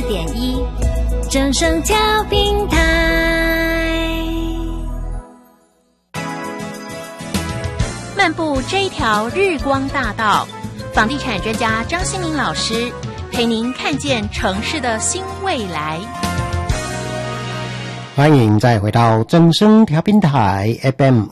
104.1正声调频台。漫步这一条日光大道，房地产专家张新民老师陪您看见城市的新未来。 欢迎再回到正声调频台 FM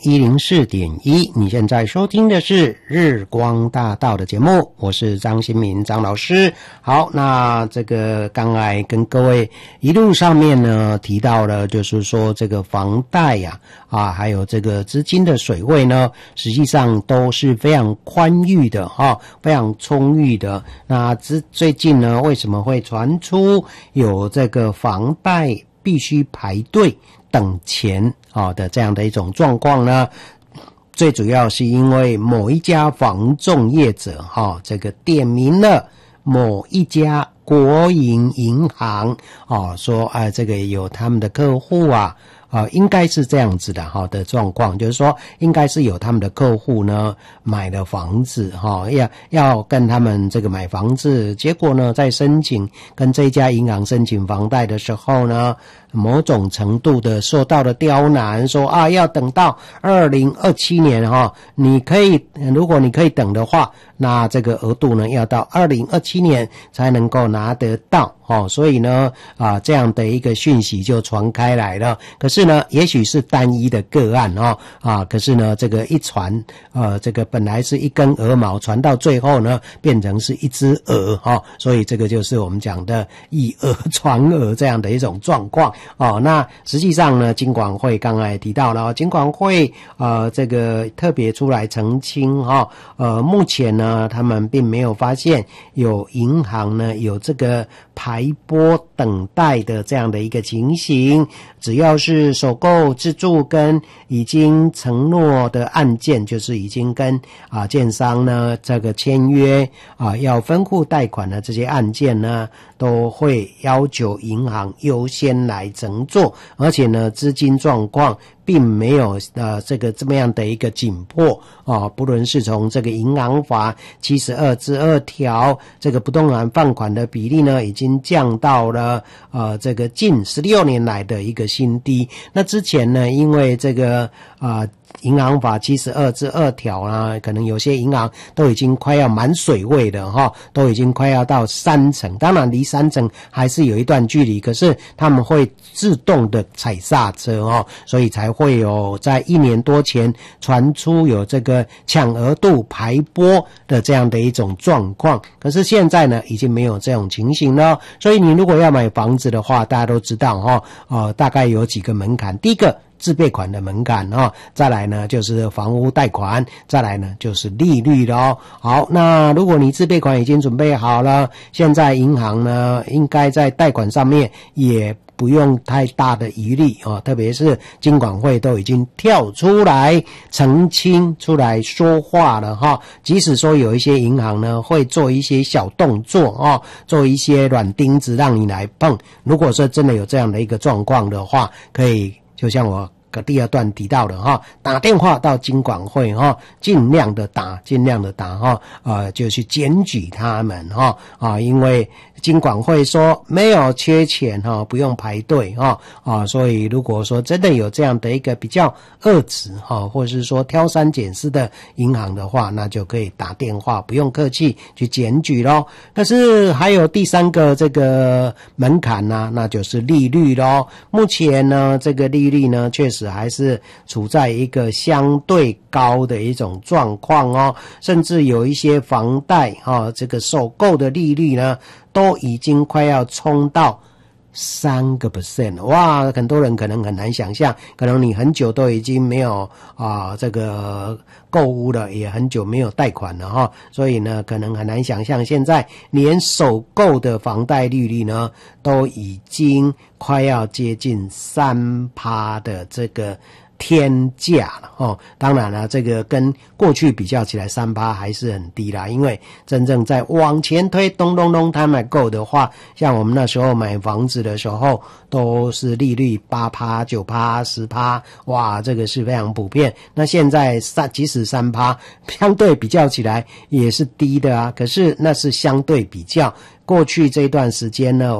104.1，你现在收听的是日光大道的节目，我是张新民张老师。好，那这个刚才跟各位一路上面呢提到了，就是说这个房贷还有这个资金的水位呢，实际上都是非常宽裕的非常充裕的。那最近呢，为什么会传出有这个房贷必须排队等钱的这样的一种状况呢？最主要是因为某一家房仲业者这个点名了某一家国营银行说这个有他们的客户应该是这样子的的状况，就是说应该是有他们的客户呢买了房子要跟他们这个买房子，结果呢在申请跟这家银行申请房贷的时候呢，某种程度的受到了刁难，说要等到2027年你可以，如果你可以等的话，那这个额度呢要到2027年才能够拿得到所以呢这样的一个讯息就传开来了。可是呢也许是单一的个案可是呢这个一传这个本来是一根鹅毛，传到最后呢变成是一只鹅所以这个就是我们讲的以讹传讹这样的一种状况那实际上呢，金管会刚才提到了，金管会这个特别出来澄清目前呢他们并没有发现有银行呢有这个排拨等待的这样的一个情形，只要是首购自住跟已经承诺的案件，就是已经跟建商呢这个签约要分户贷款的这些案件呢，都会要求银行优先来承做，而且呢资金状况并没有这个这么样的一个紧迫不论是从这个银行法72条这个不动产放款的比例呢，已经降到了这个近16年来的一个新低。那之前呢，因为这个银行法72条可能有些银行都已经快要满水位了都已经快要到3成，当然离3成还是有一段距离，可是他们会自动的踩刹车所以才会有在1年多前传出有这个抢额度排拨的这样的一种状况。可是现在呢已经没有这种情形了，所以你如果要买房子的话，大家都知道大概有几个门槛。第一个自备款的门槛再来呢就是房屋贷款，再来呢就是利率了好，那如果你自备款已经准备好了，现在银行呢应该在贷款上面也不用太大的疑虑特别是金管会都已经跳出来澄清出来说话了即使说有一些银行呢会做一些小动作做一些软钉子让你来碰，如果说真的有这样的一个状况的话，可以就像我第二段提到的打电话到金管会尽量的打就去检举他们因为金管会说没有缺钱不用排队所以如果说真的有这样的一个比较恶质或者是说挑三拣四的银行的话，那就可以打电话不用客气去检举咯。可是还有第三个这个门槛那就是利率咯。目前呢这个利率呢确实还是处在一个相对高的一种状况甚至有一些房贷这个首购的利率呢都已经快要冲到3%，哇，很多人可能很难想象，可能你很久都已经没有这个购物了，也很久没有贷款了所以呢可能很难想象，现在连首购的房贷利率呢都已经快要接近3%的这个天价了当然了，这个跟过去比较起来3%还是很低啦，因为真正在往前推咚咚咚他买够的话，像我们那时候买房子的时候都是利率8%、9%、10%，哇，这个是非常普遍。那现在即使3%相对比较起来也是低的可是那是相对比较，过去这段时间呢